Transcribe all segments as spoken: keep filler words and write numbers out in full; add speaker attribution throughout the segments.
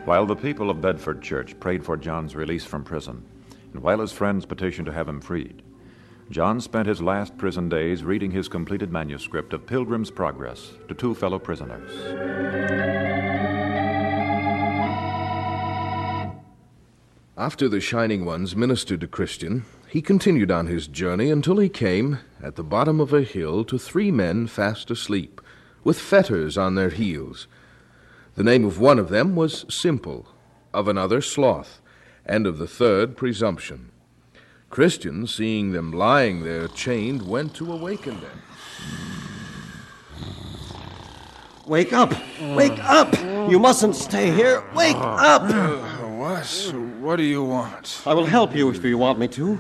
Speaker 1: While the people of Bedford Church prayed for John's release from prison, and while his friends petitioned to have him freed, John spent his last prison days reading his completed manuscript of Pilgrim's Progress to two fellow prisoners.
Speaker 2: After the Shining Ones ministered to Christian, he continued on his journey until he came, at the bottom of a hill, to three men fast asleep, with fetters on their heels. The name of one of them was Simple, of another Sloth, and of the third Presumption. Christian, seeing them lying there chained, went to awaken them.
Speaker 3: Wake up! Wake up! You mustn't stay here! Wake up!
Speaker 4: What? What do you want?
Speaker 3: I will help you if you want me to.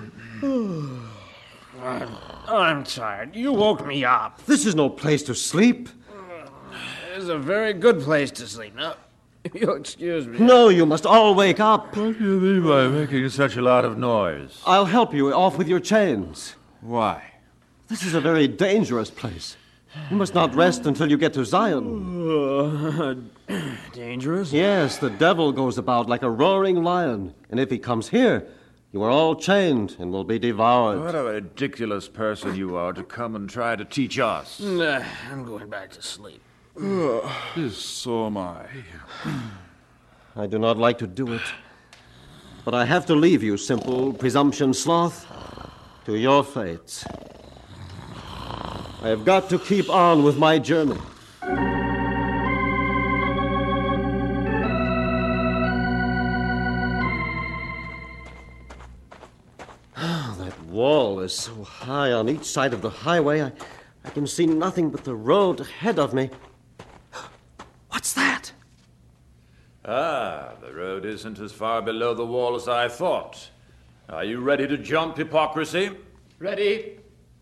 Speaker 5: I'm, I'm tired. You woke me up.
Speaker 3: This is no place to sleep.
Speaker 5: It's a very good place to sleep. Now, if you'll excuse me.
Speaker 3: No, you must all wake up.
Speaker 1: What do you mean by making such a lot of noise?
Speaker 3: I'll help you off with your chains.
Speaker 4: Why?
Speaker 3: This is a very dangerous place. You must not rest until you get to Zion.
Speaker 5: Uh, dangerous?
Speaker 3: Yes, the devil goes about like a roaring lion, and if he comes here, you are all chained and will be devoured.
Speaker 1: What a ridiculous person you are to come and try to teach us.
Speaker 5: Nah, I'm going back to sleep.
Speaker 4: Uh, so am I.
Speaker 3: I do not like to do it, but I have to leave you, Simple Presumption Sloth, to your fates. I have got to keep on with my journey. Oh, that wall is so high on each side of the highway, I, I can see nothing but the road ahead of me. What's that?
Speaker 1: Ah, the road isn't as far below the wall as I thought. Are you ready to jump, Hypocrisy? Ready?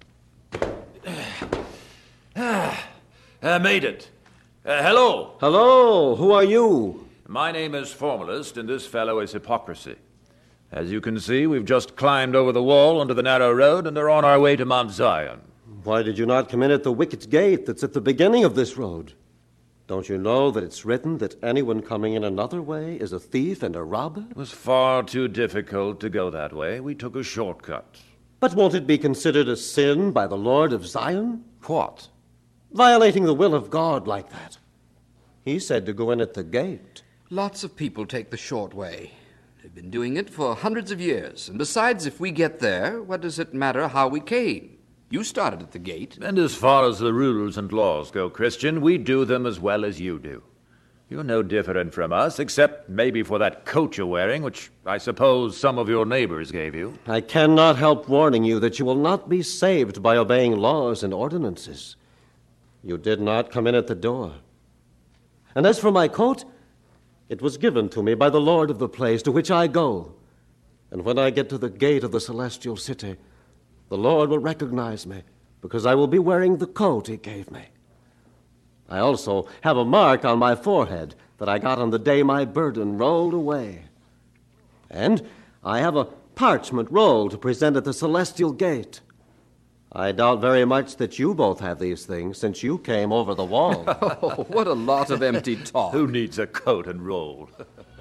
Speaker 1: Ah, I made it. Uh, hello.
Speaker 3: Hello, who are you?
Speaker 1: My name is Formalist, and this fellow is Hypocrisy. As you can see, we've just climbed over the wall onto the narrow road and are on our way to Mount Zion.
Speaker 3: Why did you not come in at the wicket gate that's at the beginning of this road? Don't you know that it's written that anyone coming in another way is a thief and a robber?
Speaker 1: It was far too difficult to go that way. We took a shortcut.
Speaker 3: But won't it be considered a sin by the Lord of Zion?
Speaker 1: What?
Speaker 3: Violating the will of God like that. He said to go in at the gate.
Speaker 6: Lots of people take the short way. They've been doing it for hundreds of years. And besides, if we get there, what does it matter how we came? You started at the gate.
Speaker 1: And as far as the rules and laws go, Christian, we do them as well as you do. You're no different from us, except maybe for that coat you're wearing, which I suppose some of your neighbors gave you.
Speaker 3: I cannot help warning you that you will not be saved by obeying laws and ordinances. You did not come in at the door. And as for my coat, it was given to me by the Lord of the place to which I go. And when I get to the gate of the celestial city, the Lord will recognize me, because I will be wearing the coat he gave me. I also have a mark on my forehead that I got on the day my burden rolled away. And I have a parchment roll to present at the celestial gate. I doubt very much that you both have these things, since you came over the wall.
Speaker 6: Oh, what a lot of empty talk.
Speaker 1: Who needs a coat and roll?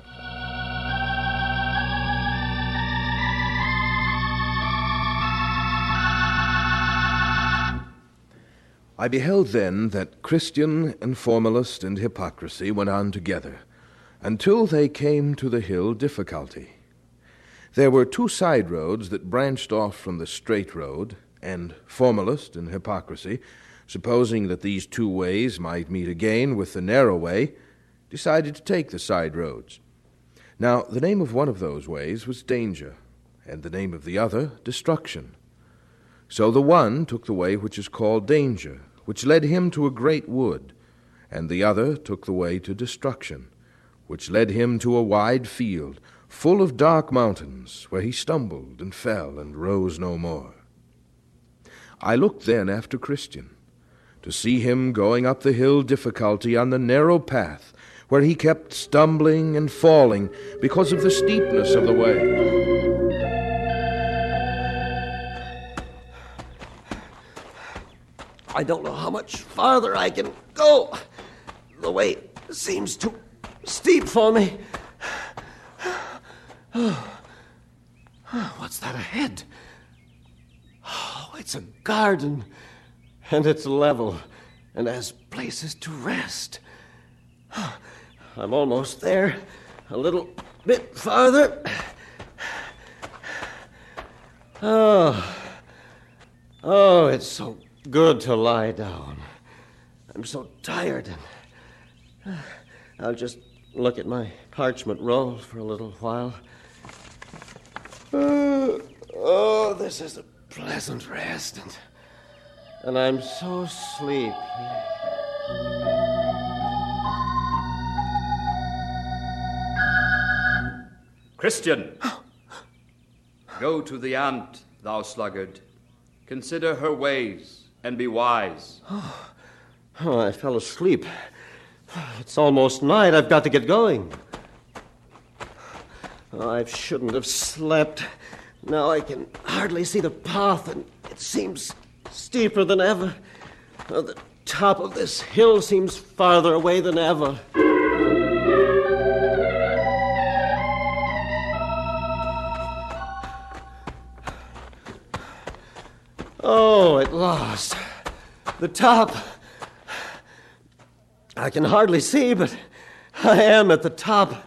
Speaker 2: I beheld then that Christian and Formalist and Hypocrisy went on together, until they came to the hill Difficulty. There were two side roads that branched off from the straight road, and Formalist and Hypocrisy, supposing that these two ways might meet again with the narrow way, decided to take the side roads. Now, the name of one of those ways was Danger, and the name of the other Destruction. So the one took the way which is called Danger, which led him to a great wood, and the other took the way to Destruction, which led him to a wide field, full of dark mountains, where he stumbled and fell and rose no more. I looked then after Christian, to see him going up the hill Difficulty on the narrow path, where he kept stumbling and falling because of the steepness of the way.
Speaker 3: I don't know how much farther I can go. The way seems too steep for me. What's that ahead? Oh, it's a garden, and it's level, and has places to rest. I'm almost there. A little bit farther. Oh, oh, it's so good to lie down. I'm so tired, and I'll just look at my parchment roll for a little while. Uh, oh, this is a pleasant rest, and, and I'm so sleepy.
Speaker 6: Christian! Go to the ant, thou sluggard. Consider her ways, and be wise.
Speaker 3: Oh, oh, I fell asleep. It's almost night. I've got to get going. Oh, I shouldn't have slept. Now I can hardly see the path, and it seems steeper than ever. Oh, the top of this hill seems farther away than ever. Oh, at last. The top. I can hardly see, but I am at the top.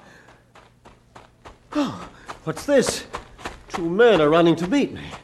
Speaker 3: Oh, what's this? Two men are running to meet me.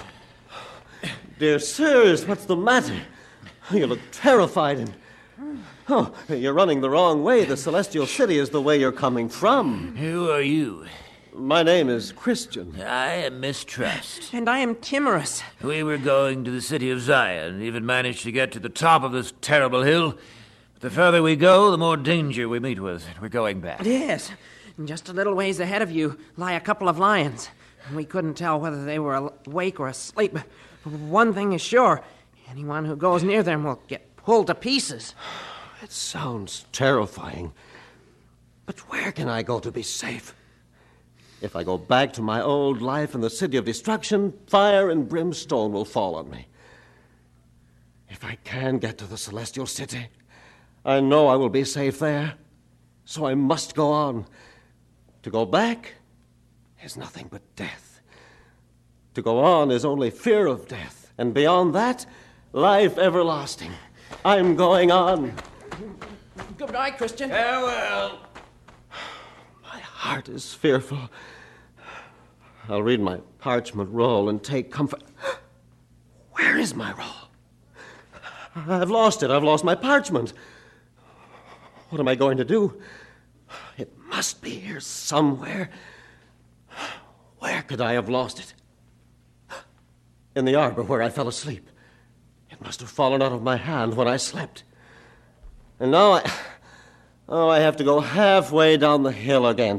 Speaker 3: Dear sirs, what's the matter? You look terrified and... Oh, you're running the wrong way. The Celestial City is the way you're coming from.
Speaker 5: Who are you?
Speaker 3: My name is Christian.
Speaker 5: I am Mistrust.
Speaker 7: And I am Timorous.
Speaker 5: We were going to the city of Zion, even managed to get to the top of this terrible hill. But the further we go, the more danger we meet with. We're going back.
Speaker 7: Yes. Just a little ways ahead of you lie a couple of lions. We couldn't tell whether they were awake or asleep, but one thing is sure. Anyone who goes near them will get pulled to pieces.
Speaker 3: It sounds terrifying. But where can I go to be safe? If I go back to my old life in the city of destruction, fire and brimstone will fall on me. If I can get to the Celestial City, I know I will be safe there. So I must go on. To go back is nothing but death. To go on is only fear of death. And beyond that, life everlasting. I'm going on.
Speaker 7: Good night, Christian.
Speaker 5: Farewell.
Speaker 3: My heart is fearful. I'll read my parchment roll and take comfort. Where is my roll? I've lost it. I've lost my parchment. What am I going to do? It must be here somewhere. Where could I have lost it? In the arbor where I fell asleep. It must have fallen out of my hand when I slept. And now I... Oh, I have to go halfway down the hill again